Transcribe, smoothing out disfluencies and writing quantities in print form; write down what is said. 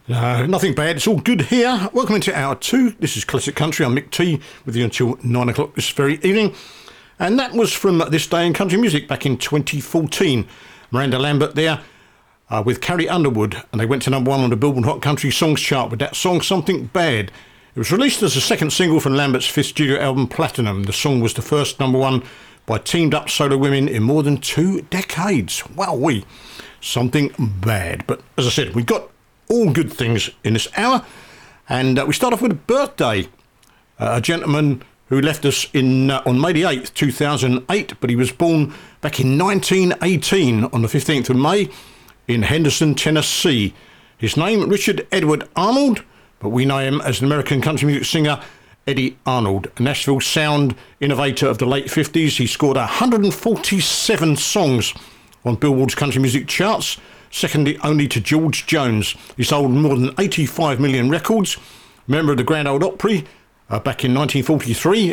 Nothing bad, it's all good here. Welcome into hour 2. This is Classic Country. I'm Mick T with you until 9 o'clock this very evening. And that was from This Day in Country Music back in 2014. Miranda Lambert there with Carrie Underwood, and they went to number 1 on the Billboard Hot Country Songs chart with that song Something Bad. It was released as the second single from Lambert's fifth studio album Platinum. The song was the first number 1 by teamed up solo women in more than 2 decades. Wowee, Something Bad. But as I said, we got all good things in this hour, and we start off with a birthday. A gentleman who left us on May the 8th, 2008, but he was born back in 1918 on the 15th of May in Henderson, Tennessee. His name, Richard Edward Arnold, but we know him as an American country music singer, Eddie Arnold, a Nashville sound innovator of the late 50s. He scored 147 songs on Billboard's country music charts, second only to George Jones. He sold more than 85 million records. Member of the Grand Ole Opry back in 1943